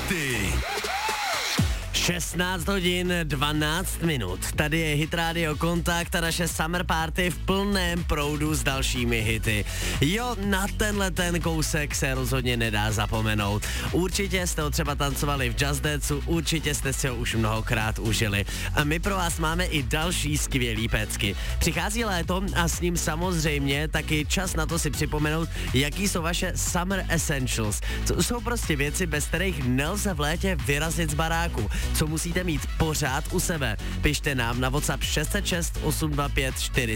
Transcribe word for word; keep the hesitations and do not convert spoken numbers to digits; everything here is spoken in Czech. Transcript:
hity. šestnáct hodin dvanáct minut. Tady je Hit Radio Kontakt a naše Summer Party v plném proudu s dalšími hity. Jo, na tenhle ten kousek se rozhodně nedá zapomenout. Určitě jste ho třeba tancovali v Just Danceu, určitě jste si ho už mnohokrát užili. A my pro vás máme i další skvělý pecky. Přichází léto a s ním samozřejmě taky čas na to si připomenout, jaký jsou vaše Summer Essentials. To jsou prostě věci, bez kterých nelze v létě vyrazit z baráku. Co musíte mít pořád u sebe. Pište nám na WhatsApp šest set šest osm dva pět čtyři